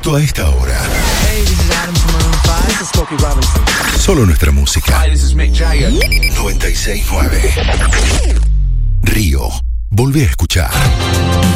Justo a esta hora. Hey, this is Adam from Maroon 5. This is Smokey Robinson. Solo nuestra música. Hi, this is Mick Jagger. 96.9. Río. Volvé a escuchar.